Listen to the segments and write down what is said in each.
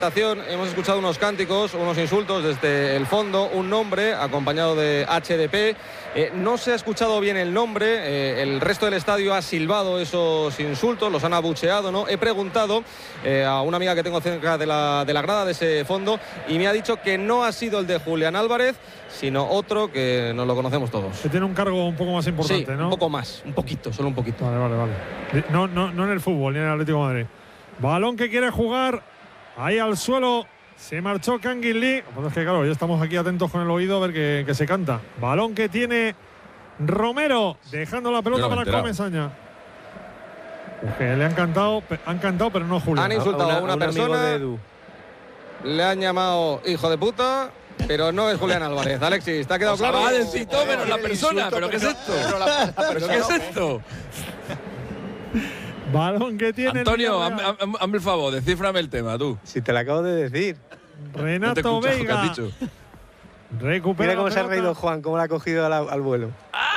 Hemos escuchado unos cánticos, unos insultos desde el fondo, un nombre acompañado de HDP. No se ha escuchado bien el nombre, el resto del estadio ha silbado esos insultos, los han abucheado, ¿no? He preguntado a una amiga que tengo cerca de la grada de ese fondo y me ha dicho que no ha sido el de Julián Álvarez, sino otro que nos lo conocemos todos. Que tiene un cargo un poco más importante, sí, ¿no? Un poco más, un poquito, solo un poquito. Vale. No en el fútbol, ni en el Atlético de Madrid. Balón que quiere jugar. Ahí al suelo se marchó Kangin Lee. Pues es que claro, ya estamos aquí atentos con el oído a ver que se canta. Balón que tiene Romero, dejando la pelota para Comesaña. Es que le han cantado, pero no Julián. Han insultado a una persona, le han llamado hijo de puta, pero no es Julián Álvarez. Alexis, ¿te ha quedado claro? Despacito, menos la persona. ¿Pero qué es esto? ¿Pero qué es esto? Balón que tiene Antonio, hazme el favor, descíframe el tema, tú. Si te lo acabo de decir. Renato Veiga. Recupera. Mira cómo se ha reído Juan, cómo la ha cogido al vuelo.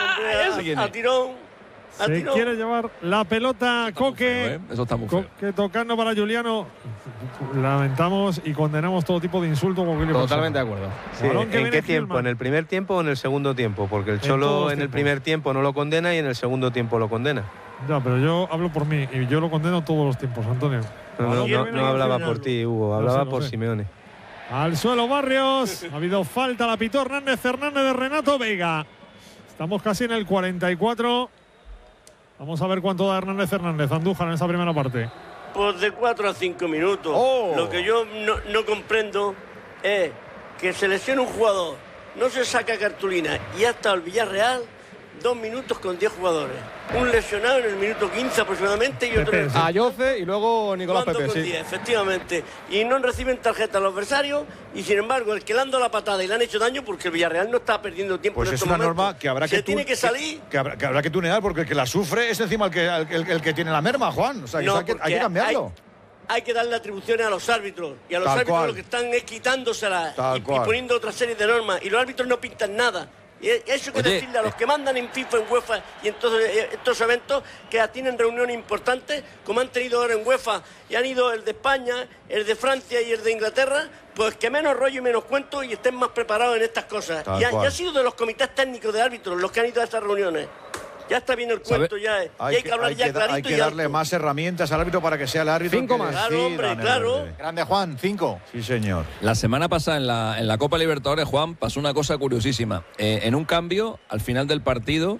A tirón. Se quiere llevar la pelota Coque. Eso está muy feo. Coque tocando para Juliano. Lamentamos y condenamos todo tipo de insultos. Totalmente de acuerdo. Sí, ¿en qué tiempo? ¿En el primer tiempo o en el segundo tiempo? Porque el Cholo en el primer tiempo no lo condena y en el segundo tiempo lo condena. Ya, pero yo hablo por mí y yo lo condeno todos los tiempos, Antonio. No hablaba por ti, Hugo, hablaba por Simeone. Al suelo Barrios, ha habido falta, la pitó Hernández de Renato Veiga. Estamos casi en el 44. Vamos a ver cuánto da Hernández Andújar en esa primera parte. Pues de 4 a 5 minutos. Lo que yo no comprendo es que se lesiona un jugador, no se saca cartulina y hasta el Villarreal 2 minutos con 10 jugadores. Un lesionado en el minuto 15 aproximadamente y otro en el... Ayoce y luego Nicolás Pepe, sí. 10, efectivamente. Y no reciben tarjeta los adversarios y sin embargo el que le han dado la patada y le han hecho daño porque el Villarreal no está perdiendo tiempo pues en estos momentos. momentos. Norma que habrá que tiene que salir. Que habrá que tunear porque el que la sufre es encima el que tiene la merma, Juan. O sea, no, hay que cambiarlo. Hay que darle atribuciones a los árbitros y a los árbitros lo que están es quitándoselas y poniendo otra serie de normas y los árbitros no pintan nada. Y eso hay que decirle a los que mandan en FIFA, en UEFA y en todos estos eventos que tienen reuniones importantes, como han tenido ahora en UEFA y han ido el de España, el de Francia y el de Inglaterra, pues que menos rollo y menos cuento y estén más preparados en estas cosas. Y ha sido de los comités técnicos de árbitros los que han ido a estas reuniones. Ya está bien el cuento, ya hay que hablar ya clarito. Hay que darle más herramientas al árbitro para que sea el árbitro. 5 más. Claro, hombre, claro. Grande Juan, 5. Sí, señor. La semana pasada en la Copa Libertadores, Juan, pasó una cosa curiosísima. En un cambio, al final del partido,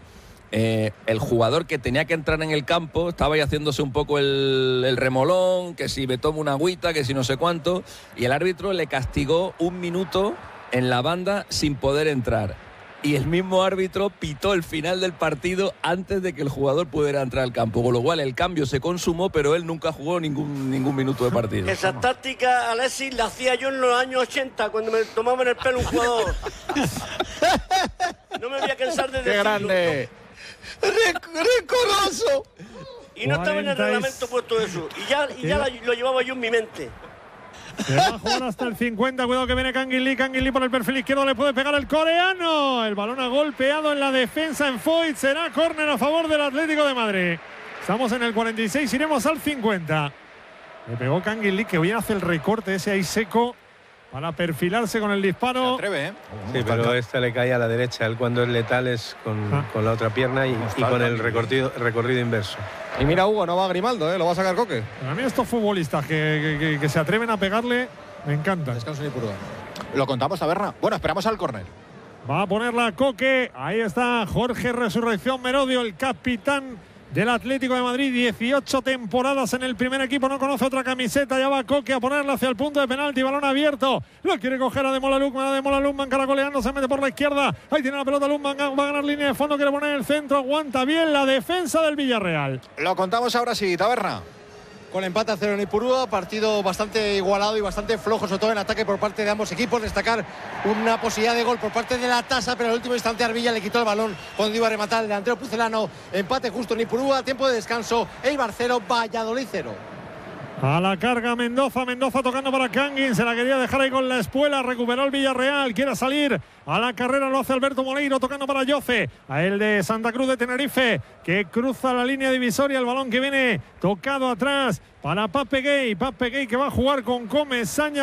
el jugador que tenía que entrar en el campo estaba ahí haciéndose un poco el remolón, que si me tomo una agüita, que si no sé cuánto, y el árbitro le castigó 1 minuto en la banda sin poder entrar. Y el mismo árbitro pitó el final del partido antes de que el jugador pudiera entrar al campo. Con lo cual el cambio se consumó, pero él nunca jugó ningún minuto de partido. Esa táctica, Alexis, la hacía yo en los años 80, cuando me tomaban el pelo un jugador. No me voy a cansar de decirlo. ¡Qué grande! ¡Recoroso! Y no estaba en el reglamento puesto eso. Y ya lo llevaba yo en mi mente. Se va a jugar hasta el 50. Cuidado que viene Kangin Lee por el perfil izquierdo. Le puede pegar el coreano. El balón ha golpeado en la defensa en Foyt. Será córner a favor del Atlético de Madrid. Estamos en el 46. Iremos al 50. Le pegó Kangin Lee, que bien hace el recorte ese ahí seco para perfilarse con el disparo. Se atreve, ¿eh? Sí, pero esta le cae a la derecha. Él cuando es letal es con la otra pierna y con el recorrido inverso. Y mira, Hugo, no va a Grimaldo, ¿eh? Lo va a sacar Coque. A mí estos futbolistas que se atreven a pegarle, me encantan. Descanso ni purga. Lo contamos, Taberna. Bueno, esperamos al córner. Va a ponerla Coque. Ahí está Jorge Resurrección Merodio, el capitán del Atlético de Madrid. 18 temporadas en el primer equipo, no conoce otra camiseta. Ya va Coque a ponerla hacia el punto de penalti. Balón abierto. Lo quiere coger a Ademola Lookman caracoleando, se mete por la izquierda. Ahí tiene la pelota Lookman, va a ganar línea de fondo, quiere poner el centro. Aguanta bien la defensa del Villarreal. Lo contamos ahora sí, Taberna. Con empate a 0 en Ipurúa, partido bastante igualado y bastante flojo, sobre todo en ataque por parte de ambos equipos. Destacar una posibilidad de gol por parte de la Tasa, pero en el último instante Arvilla le quitó el balón cuando iba a rematar el delantero pucelano. Empate justo en Ipurúa, tiempo de descanso. Eibar 0, Valladolid 0. A la carga Mendoza tocando para Canguin, se la quería dejar ahí con la espuela, recuperó el Villarreal, quiere salir a la carrera, lo hace Alberto Moleiro, tocando para Yoce, a el de Santa Cruz de Tenerife, que cruza la línea divisoria, el balón que viene tocado atrás para Pape Gay que va a jugar con Comesaña.